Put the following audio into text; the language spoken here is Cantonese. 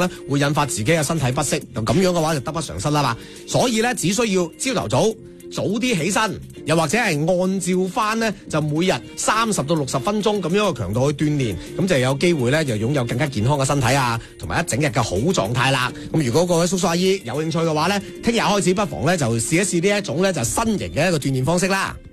咧，會引發自己嘅身體不適，咁樣嘅話就得不償失啦嘛。所以咧，只需要朝頭早啲起身，又或者係按照翻呢，就每日30到60分鐘咁樣嘅強度去鍛煉，咁就有機會咧就擁有更加健康嘅身體啊，同埋一整日嘅好狀態啦。咁如果各位叔叔阿姨有興趣嘅話咧，聽日開始不妨咧就試一試呢一種咧就新型嘅一個鍛煉方式啦。